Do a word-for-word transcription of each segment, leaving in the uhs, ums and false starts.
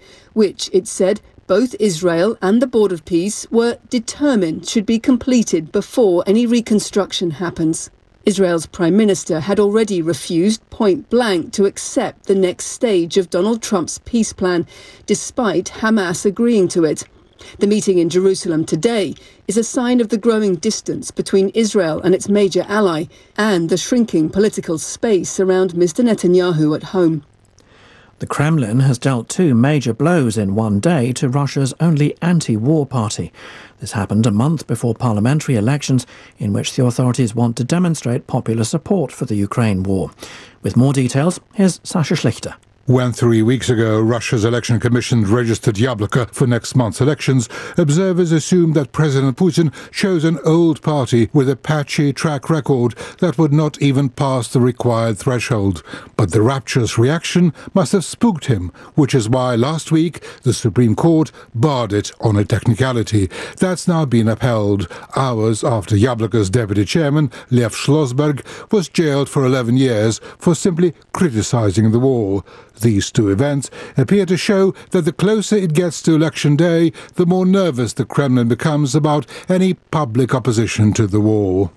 which, it said, both Israel and the Board of Peace were determined should be completed before any reconstruction happens. Israel's Prime Minister had already refused point blank to accept the next stage of Donald Trump's peace plan, despite Hamas agreeing to it. The meeting in Jerusalem today is a sign of the growing distance between Israel and its major ally and the shrinking political space around Mister Netanyahu at home. The Kremlin has dealt two major blows in one day to Russia's only anti-war party. This happened a month before parliamentary elections, in which the authorities want to demonstrate popular support for the Ukraine war. With more details, here's Sasha Schlichter. When three weeks ago Russia's election commission registered Yabloko for next month's elections, observers assumed that President Putin chose an old party with a patchy track record that would not even pass the required threshold. But the rapturous reaction must have spooked him, which is why last week the Supreme Court barred it on a technicality. That's now been upheld, hours after Yabloko's deputy chairman, Lev Schlossberg, was jailed for eleven years for simply criticizing the war. These two events appear to show that the closer it gets to election day, the more nervous the Kremlin becomes about any public opposition to the war.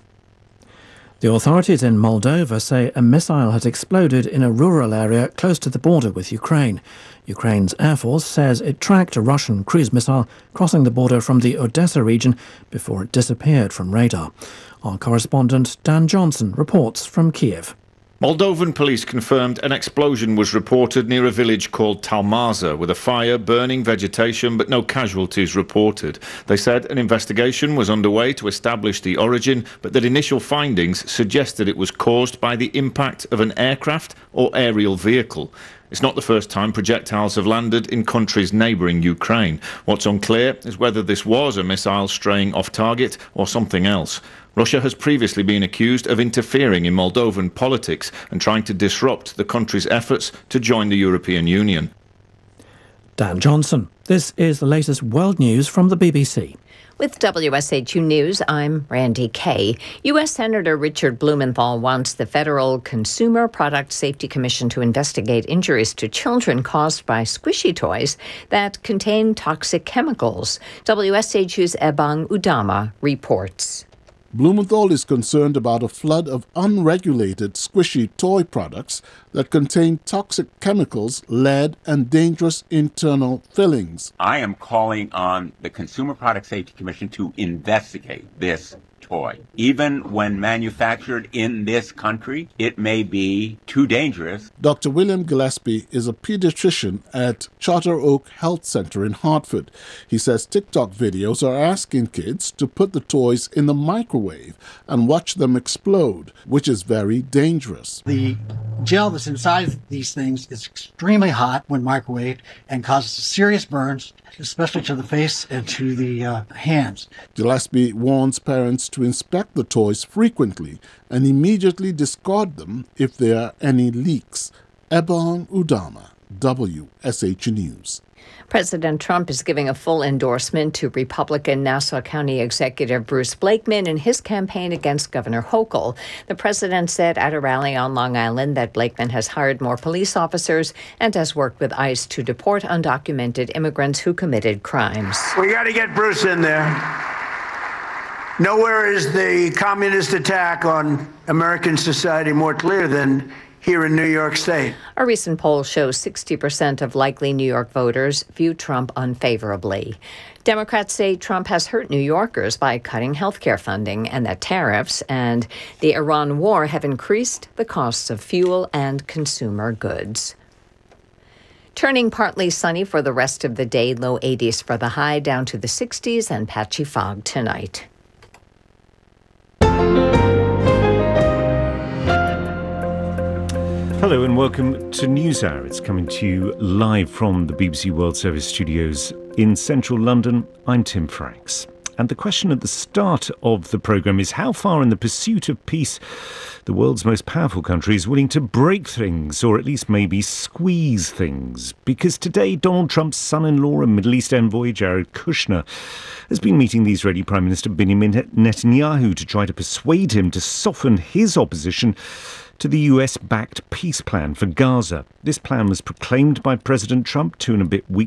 The authorities in Moldova say a missile has exploded in a rural area close to the border with Ukraine. Ukraine's Air Force says it tracked a Russian cruise missile crossing the border from the Odessa region before it disappeared from radar. Our correspondent Dan Johnson reports from Kiev. Moldovan police confirmed an explosion was reported near a village called Talmaza, with a fire burning vegetation but no casualties reported. They said an investigation was underway to establish the origin, but that initial findings suggested it was caused by the impact of an aircraft or aerial vehicle. It's not the first time projectiles have landed in countries neighbouring Ukraine. What's unclear is whether this was a missile straying off target or something else. Russia has previously been accused of interfering in Moldovan politics and trying to disrupt the country's efforts to join the European Union. Dan Johnson. This is the latest world news from the B B C. With W S H U News, I'm Randy Kay. U S Senator Richard Blumenthal wants the Federal Consumer Product Safety Commission to investigate injuries to children caused by squishy toys that contain toxic chemicals. W S H U's Ebang Udama reports. Blumenthal is concerned about a flood of unregulated squishy toy products that contain toxic chemicals, lead, and dangerous internal fillings. I am calling on the Consumer Product Safety Commission to investigate this toy. Even when manufactured in this country, it may be too dangerous. Doctor William Gillespie is a pediatrician at Charter Oak Health Center in Hartford. He says TikTok videos are asking kids to put the toys in the microwave and watch them explode, which is very dangerous. The gel that's inside these things is extremely hot when microwaved and causes serious burns, especially to the face and to the uh, hands. Gillespie warns parents to inspect the toys frequently and immediately discard them if there are any leaks. Ebang Udama, W S H News. President Trump is giving a full endorsement to Republican Nassau County Executive Bruce Blakeman in his campaign against Governor Hochul. The president said at a rally on Long Island that Blakeman has hired more police officers and has worked with ICE to deport undocumented immigrants who committed crimes. We got to get Bruce in there. Nowhere is the communist attack on American society more clear than here in New York State. A recent poll shows sixty percent of likely New York voters view Trump unfavorably. Democrats say Trump has hurt New Yorkers by cutting health care funding and that tariffs and the Iran war have increased the costs of fuel and consumer goods. Turning partly sunny for the rest of the day, low eighties for the high, down to the sixties and patchy fog tonight. Hello and welcome to NewsHour. It's coming to you live from the B B C World Service studios in central London. I'm Tim Franks. And the question at the start of the programme is how far in the pursuit of peace the world's most powerful country is willing to break things, or at least maybe squeeze things. Because today Donald Trump's son-in-law and Middle East envoy Jared Kushner has been meeting the Israeli Prime Minister Benjamin Netanyahu to try to persuade him to soften his opposition to the U S-backed peace plan for Gaza. This plan was proclaimed by President Trump two and a bit weeks